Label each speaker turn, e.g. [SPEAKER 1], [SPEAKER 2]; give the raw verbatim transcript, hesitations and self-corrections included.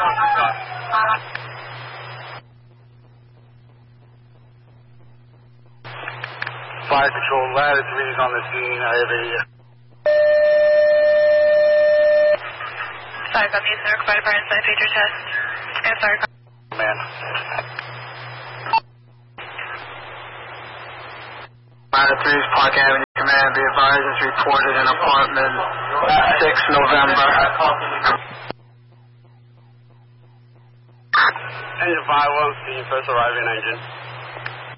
[SPEAKER 1] Fire control, latitude is on the scene. I have a...
[SPEAKER 2] Fire company is required for inside feature test. And fire company.
[SPEAKER 1] Man. Latitude, Park Avenue Command, be advised is reported in apartment six November. Engine five one, see first arriving engine.